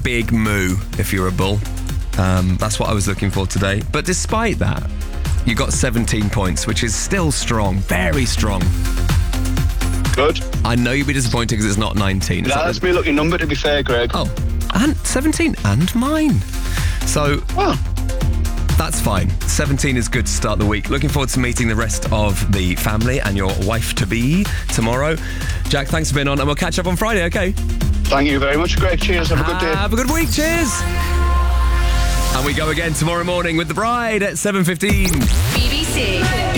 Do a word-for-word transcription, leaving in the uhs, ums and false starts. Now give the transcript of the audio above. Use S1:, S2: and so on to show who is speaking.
S1: big moo if you're a bull. Um, that's what I was looking for today. But despite that, you got seventeen points, which is still strong, very strong.
S2: Good.
S1: I know you'll be disappointed because it's not nineteen.
S2: Yeah, that's me lucky number, to be fair, Greg.
S1: Oh, and seventeen and mine. So,
S2: Oh.
S1: that's fine. seventeen is good to start the week. Looking forward to meeting the rest of the family and your wife-to-be tomorrow. Jack, thanks for being on, and we'll catch up on Friday, okay?
S2: Thank you very much, Greg. Cheers. Have a good day.
S1: Have a good week. Cheers. And we go again tomorrow morning with The Bride at seven fifteen.
S3: B B C.